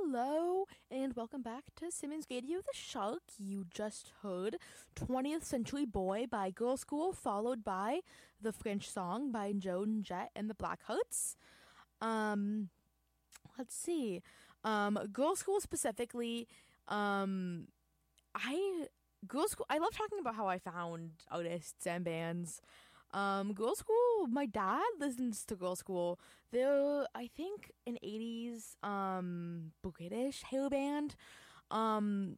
Hello, and welcome back to Simmons Radio the Shark. You just heard 20th Century Boy by Girl School, followed by The French Song by Joan Jett and the Blackhearts. Let's see. Girl School specifically, I love talking about how I found artists and bands. Girl School, my dad listens to Girl School. They're, I think, an 80s, British hair band.